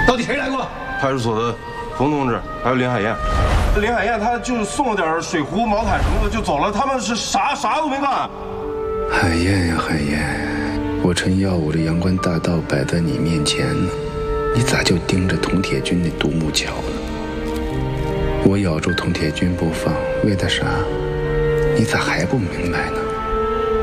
到底谁来过？ 派出所的冯同志，还有林海燕。林海燕她就是送了点水壶、毛毯什么的就走了，他们是啥都没干。 海燕呀海燕，我趁耀武的阳关大道摆在你面前呢，你咋就盯着佟铁军那独木桥呢？我咬住佟铁军不放，为的啥？你咋还不明白呢？